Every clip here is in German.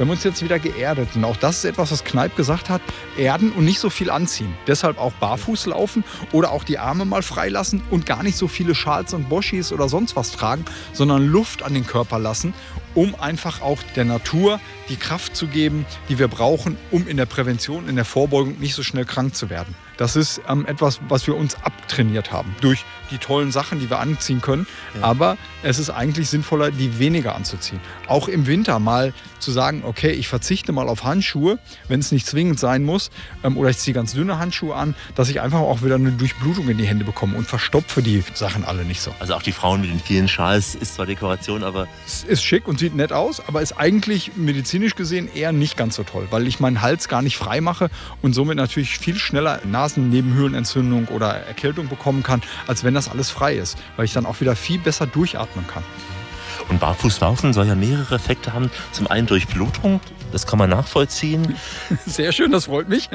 Wir haben uns jetzt wieder geerdet. Und auch das ist etwas, was Kneipp gesagt hat, erden und nicht so viel anziehen. Deshalb auch barfuß laufen oder auch die Arme mal freilassen und gar nicht so viele Schals und Boschis oder sonst was tragen, sondern Luft an den Körper lassen, um einfach auch der Natur die Kraft zu geben, die wir brauchen, um in der Prävention, in der Vorbeugung nicht so schnell krank zu werden. Das ist etwas, was wir uns abtrainiert haben durch die tollen Sachen, die wir anziehen können. Ja. Aber es ist eigentlich sinnvoller, die weniger anzuziehen. Auch im Winter mal zu sagen, okay, ich verzichte mal auf Handschuhe, wenn es nicht zwingend sein muss, oder ich ziehe ganz dünne Handschuhe an, dass ich einfach auch wieder eine Durchblutung in die Hände bekomme und verstopfe die Sachen alle nicht so. Also auch die Frauen mit den vielen Schals ist zwar Dekoration, aber... Es ist schick und sieht nett aus, aber ist eigentlich medizinisch gesehen eher nicht ganz so toll, weil ich meinen Hals gar nicht frei mache und somit natürlich viel schneller Nasennebenhöhlenentzündung oder Erkältung bekommen kann, als wenn das alles frei ist, weil ich dann auch wieder viel besser durchatmen kann. Und Barfußlaufen soll ja mehrere Effekte haben. Zum einen Durchblutung, das kann man nachvollziehen. Sehr schön, das freut mich.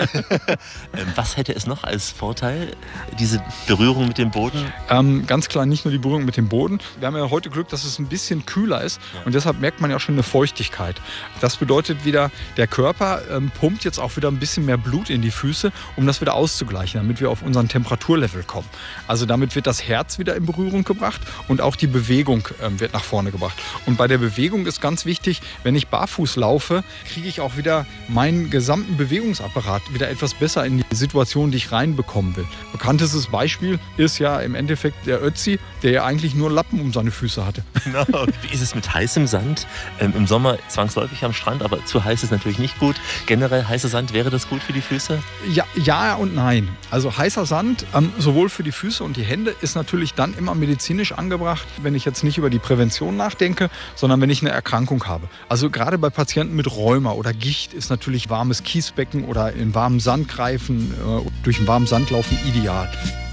Was hätte es noch als Vorteil, diese Berührung mit dem Boden? Ganz klar nicht nur die Berührung mit dem Boden. Wir haben ja heute Glück, dass es ein bisschen kühler ist und deshalb merkt man ja schon eine Feuchtigkeit. Das bedeutet wieder, der Körper pumpt jetzt auch wieder ein bisschen mehr Blut in die Füße, um das wieder auszugleichen, damit wir auf unseren Temperaturlevel kommen. Also damit wird das Herz wieder in Berührung gebracht und auch die Bewegung wird nach vorne gebracht. Und bei der Bewegung ist ganz wichtig, wenn ich barfuß laufe, kriege ich auch wieder meinen gesamten Bewegungsapparat wieder etwas besser in die Situation, die ich reinbekommen will. Bekanntestes Beispiel ist ja im Endeffekt der Ötzi, der ja eigentlich nur Lappen um seine Füße hatte. Genau. Wie ist es mit heißem Sand? Im Sommer zwangsläufig am Strand, aber zu heiß ist natürlich nicht gut. Generell heißer Sand, wäre das gut für die Füße? Ja und nein. Also heißer Sand, sowohl für die Füße und die Hände, ist natürlich dann immer medizinisch angebracht, wenn ich jetzt nicht über die Prävention nachdenke, sondern wenn ich eine Erkrankung habe. Also gerade bei Patienten mit Rheuma oder Gicht ist natürlich warmes Kiesbecken oder in warmen Sand greifen, durch den warmen Sand laufen ideal.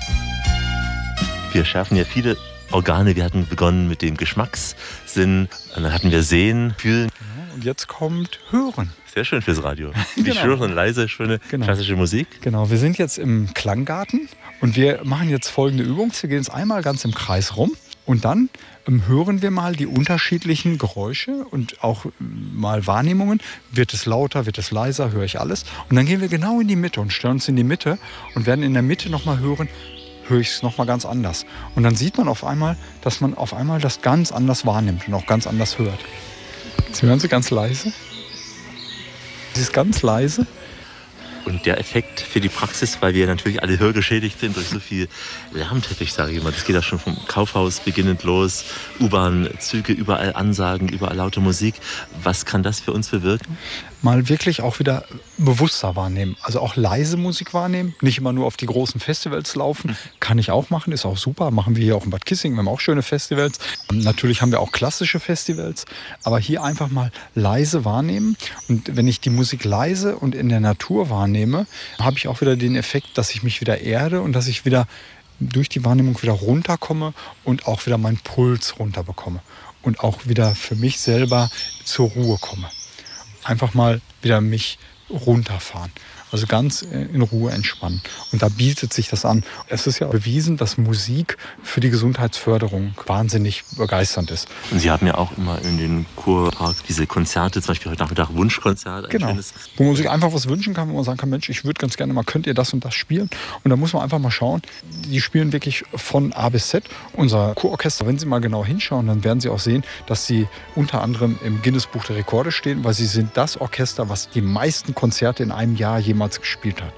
Wir schärfen ja viele Organe. Wir hatten begonnen mit dem Geschmackssinn, dann hatten wir Sehen, Fühlen. Genau, und jetzt kommt Hören. Sehr schön fürs Radio. Die Genau. schöne und leise, schöne klassische Musik. Genau, wir sind jetzt im Klanggarten und wir machen jetzt folgende Übung. Wir gehen jetzt einmal ganz im Kreis rum und dann hören wir mal die unterschiedlichen Geräusche und auch mal Wahrnehmungen. Wird es lauter, wird es leiser, höre ich alles. Und dann gehen wir genau in die Mitte und stellen uns in die Mitte und werden in der Mitte nochmal hören, höre ich es nochmal ganz anders. Und dann sieht man auf einmal, dass man auf einmal das ganz anders wahrnimmt und auch ganz anders hört. Jetzt hören Sie ganz leise. Es ist ganz leise. Und der Effekt für die Praxis, weil wir natürlich alle hörgeschädigt sind durch so viel Lärmteppich, sage ich mal. Das geht ja schon vom Kaufhaus beginnend los, U-Bahn-Züge, überall Ansagen, überall laute Musik. Was kann das für uns bewirken? Mal wirklich auch wieder bewusster wahrnehmen. Also auch leise Musik wahrnehmen. Nicht immer nur auf die großen Festivals laufen. Kann ich auch machen, ist auch super. Machen wir hier auch in Bad Kissingen. Wir haben auch schöne Festivals. Natürlich haben wir auch klassische Festivals. Aber hier einfach mal leise wahrnehmen. Und wenn ich die Musik leise und in der Natur wahrnehme, habe ich auch wieder den Effekt, dass ich mich wieder erde und dass ich wieder durch die Wahrnehmung wieder runterkomme und auch wieder meinen Puls runterbekomme. Und auch wieder für mich selber zur Ruhe komme. Einfach mal wieder mich runterfahren. Also ganz in Ruhe entspannen. Und da bietet sich das an. Es ist ja bewiesen, dass Musik für die Gesundheitsförderung wahnsinnig begeisternd ist. Und Sie haben ja auch immer in den Kurpark diese Konzerte, zum Beispiel heute Nachmittag Wunschkonzert. Genau, wo man sich einfach was wünschen kann, wo man sagen kann, Mensch, ich würde ganz gerne mal, könnt ihr das und das spielen? Und da muss man einfach mal schauen. Die spielen wirklich von A bis Z. Unser Kurorchester, wenn Sie mal genau hinschauen, dann werden Sie auch sehen, dass sie unter anderem im Guinness-Buch der Rekorde stehen, weil sie sind das Orchester, was die meisten Konzerte in einem Jahr jemals gespielt hat.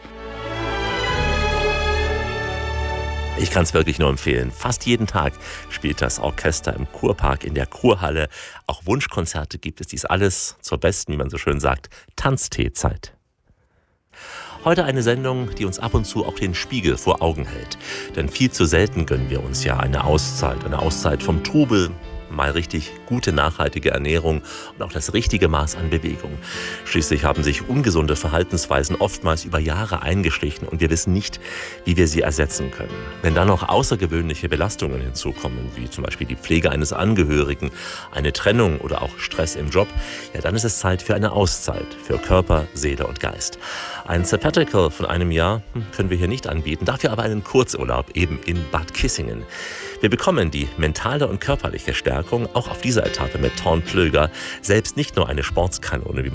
Ich kann es wirklich nur empfehlen. Fast jeden Tag spielt das Orchester im Kurpark in der Kurhalle. Auch Wunschkonzerte gibt es. Dies alles zur besten, wie man so schön sagt, Tanzteezeit. Heute eine Sendung, die uns ab und zu auch den Spiegel vor Augen hält. Denn viel zu selten gönnen wir uns ja eine Auszeit vom Trubel. Mal richtig gute, nachhaltige Ernährung und auch das richtige Maß an Bewegung. Schließlich haben sich ungesunde Verhaltensweisen oftmals über Jahre eingeschlichen und wir wissen nicht, wie wir sie ersetzen können. Wenn dann noch außergewöhnliche Belastungen hinzukommen, wie zum Beispiel die Pflege eines Angehörigen, eine Trennung oder auch Stress im Job, ja, dann ist es Zeit für eine Auszeit für Körper, Seele und Geist. Ein Sabbatical von einem Jahr können wir hier nicht anbieten, dafür aber einen Kurzurlaub eben in Bad Kissingen. Wir bekommen die mentale und körperliche Stärkung auch auf dieser Etappe mit Thorn Plöger, selbst nicht nur eine Sportskanone, wie